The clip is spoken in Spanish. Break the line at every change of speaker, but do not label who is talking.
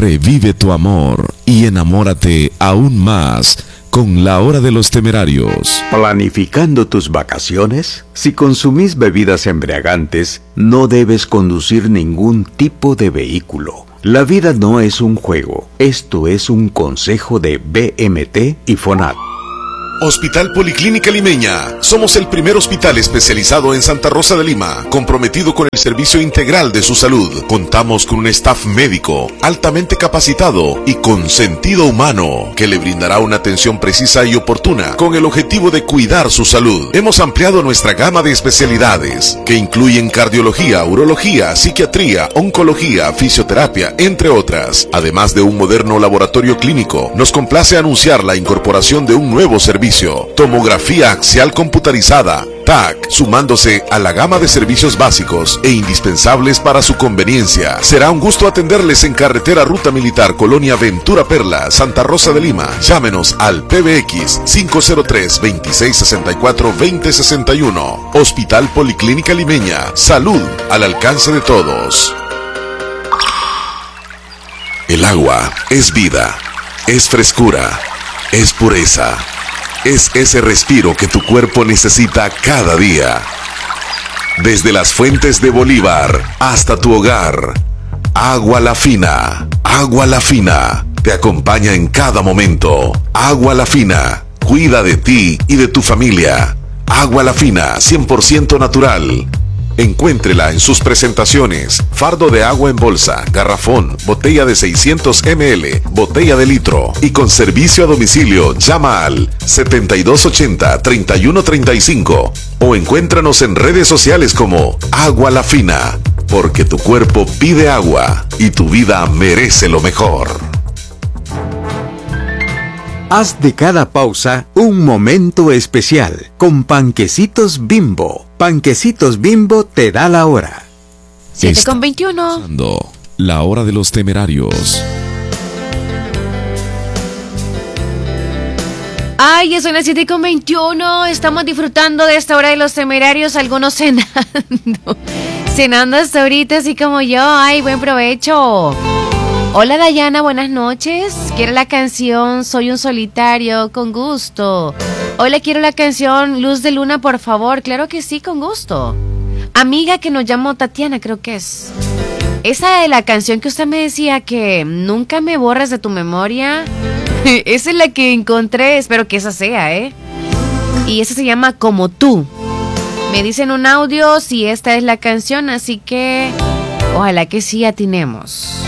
Revive tu amor y enamórate aún más con La Hora de los Temerarios.
¿Planificando tus vacaciones? Si consumís bebidas embriagantes, no debes conducir ningún tipo de vehículo. La vida no es un juego. Esto es un consejo de BMT y FONAT.
Hospital Policlínica Limeña. Somos el primer hospital especializado en Santa Rosa de Lima, comprometido con el servicio integral de su salud. Contamos con un staff médico altamente capacitado y con sentido humano que le brindará una atención precisa y oportuna con el objetivo de cuidar su salud. Hemos ampliado nuestra gama de especialidades que incluyen cardiología, urología, psiquiatría, oncología, fisioterapia, entre otras. Además de un moderno laboratorio clínico, nos complace anunciar la incorporación de un nuevo servicio: tomografía axial computarizada, TAC, sumándose a la gama de servicios básicos e indispensables para su conveniencia. Será un gusto atenderles en carretera Ruta Militar, Colonia Ventura Perla, Santa Rosa de Lima. Llámenos al PBX 503-2664-2061. Hospital Policlínica Limeña. Salud al alcance de todos. El agua es vida, es frescura, es pureza. Es ese respiro que tu cuerpo necesita cada día. Desde las fuentes de Bolívar hasta tu hogar, Agua La Fina. Agua La Fina te acompaña en cada momento. Agua La Fina cuida de ti y de tu familia. Agua La Fina 100% natural. Encuéntrela en sus presentaciones: fardo de agua en bolsa, garrafón, botella de 600 ml, botella de litro, y con servicio a domicilio. Llama al 7280-3135 o encuéntranos en redes sociales como Agua La Fina, porque tu cuerpo pide agua y tu vida merece lo mejor.
Haz de cada pausa un momento especial con Panquecitos Bimbo. Panquecitos Bimbo te da la hora.
7:21. La Hora de los Temerarios.
Ay, ya son las 7:21. Estamos disfrutando de esta Hora de los Temerarios. Algunos cenando. Cenando hasta ahorita, así como yo. Ay, buen provecho. Hola Dayana, buenas noches. Quiero la canción Soy un solitario, con gusto. Hola, quiero la canción Luz de Luna, por favor. Claro que sí, con gusto. Amiga que nos llamó Tatiana, creo que es. Esa de la canción que usted me decía que nunca me borres de tu memoria. Esa es la que encontré, espero que esa sea, Y esa se llama Como Tú. Me dicen un audio si esta es la canción, así que ojalá que sí atinemos.